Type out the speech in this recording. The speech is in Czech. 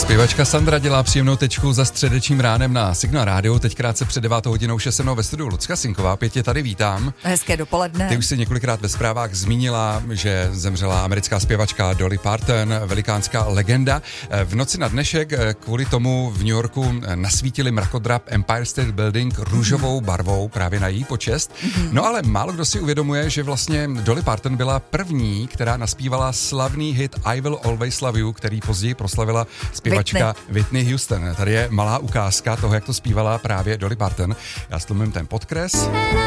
Zpěvačka Sandra dělá příjemnou tečku za středečním ránem na Signál rádiu. Teď krátce před 9 hodinou už je se mnou ve studiu Lucka Sinková. Pětě, tady vítám. Hezké dopoledne. Ty už si několikrát ve zprávách zmínila, že zemřela americká zpěvačka Dolly Parton, velikánská legenda. V noci na dnešek kvůli tomu v New Yorku nasvítili mrakodrap Empire State Building růžovou barvou právě na její počest. No ale málo kdo si uvědomuje, že vlastně Dolly Parton byla první, která naspívala slavný hit I Will Always Love You, který později proslavila zpěvačka Whitney Houston. Tady je malá ukázka toho, jak to zpívala právě Dolly Parton. Já stlumím ten podkres.